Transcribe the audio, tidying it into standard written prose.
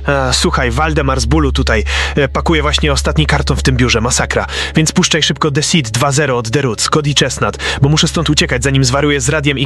Słuchaj, Waldemar z bólu tutaj. Pakuje właśnie ostatni karton w tym biurze, masakra. Więc puszczaj szybko The Seed 2.0 od The Roots, Cody Chestnut, bo muszę stąd uciekać, zanim zwariuję z radiem i